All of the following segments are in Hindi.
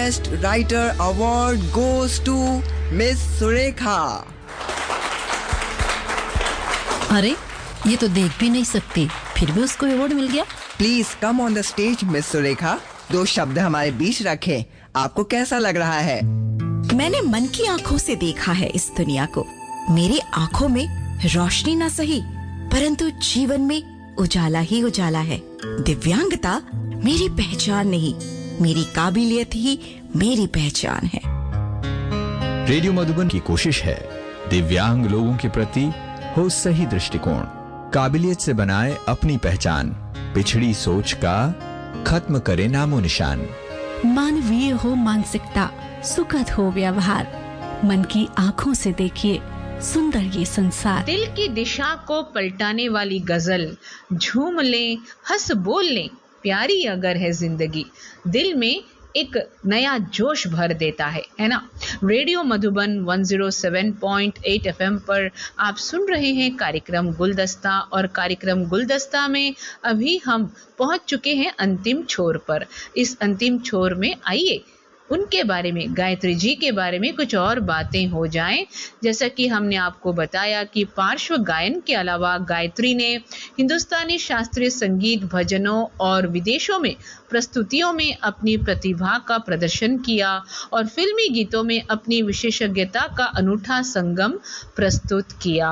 Best writer award goes to miss Surekha. अरे ये तो देख भी नहीं सकती, फिर भी उसको अवार्ड मिल गया। Please come on the stage miss Surekha, 2 शब्द हमारे बीच रखें। आपको कैसा लग रहा है? मैंने मन की आंखों से देखा है इस दुनिया को। मेरी आंखों में रोशनी ना सही, परंतु जीवन में उजाला ही उजाला है। दिव्यांगता मेरी पहचान नहीं, मेरी काबिलियत ही मेरी पहचान है। रेडियो मधुबन की कोशिश है दिव्यांग लोगों के प्रति हो सही दृष्टिकोण, काबिलियत से बनाए अपनी पहचान, पिछड़ी सोच का खत्म करे नामो निशान। मानवीय हो मानसिकता, सुखद हो व्यवहार, मन की आंखों से देखिए सुंदर ये संसार। दिल की दिशा को पलटाने वाली गजल, झूम लें हंस बोल लें, प्यारी अगर है जिंदगी, दिल में एक नया जोश भर देता है ना। रेडियो मधुबन 107.8 FM पर आप सुन रहे हैं कार्यक्रम गुलदस्ता, और कार्यक्रम गुलदस्ता में अभी हम पहुंच चुके हैं अंतिम छोर पर। इस अंतिम छोर में आइए उनके बारे में, गायत्री जी के बारे में कुछ और बातें हो जाएं। जैसा कि हमने आपको बताया कि पार्श्व गायन के अलावा गायत्री ने हिंदुस्तानी शास्त्रीय संगीत, भजनों और विदेशों में प्रस्तुतियों में अपनी प्रतिभा का प्रदर्शन किया और फिल्मी गीतों में अपनी विशेषज्ञता का अनूठा संगम प्रस्तुत किया।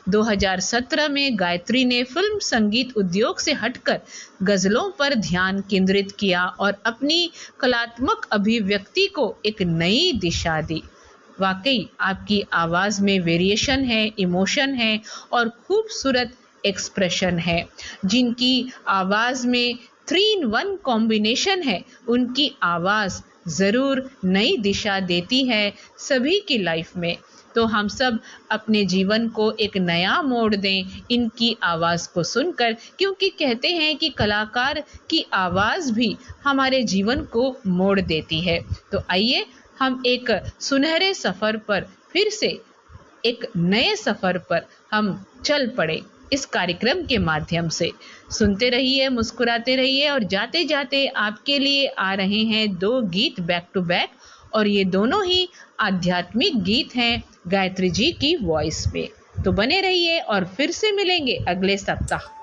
2017 में गायत्री ने फिल्म संगीत उद्योग से हटकर गजलों पर ध्यान केंद्रित किया और अपनी कलात्मक अभिव्यक्ति को एक नई दिशा दी। वाकई आपकी आवाज में वेरिएशन है, इमोशन है और खूबसूरत एक्सप्रेशन है। जिनकी आवाज में 3-in-1 कॉम्बिनेशन है, उनकी आवाज जरूर नई दिशा देती है सभी की लाइफ में। तो हम सब अपने जीवन को एक नया मोड़ दें इनकी आवाज को सुनकर, क्योंकि कहते हैं कि कलाकार की आवाज भी हमारे जीवन को मोड़ देती है। तो आइए हम एक सुनहरे सफर पर, फिर से एक नए सफर पर हम चल पड़े इस कार्यक्रम के माध्यम से। सुनते रहिए, मुस्कुराते रहिए, और जाते जाते आपके लिए आ रहे हैं 2 गीत बैक टू बैक, और ये दोनों ही आध्यात्मिक गीत हैं गायत्री जी की वॉइस में। तो बने रहिए और फिर से मिलेंगे अगले सप्ताह।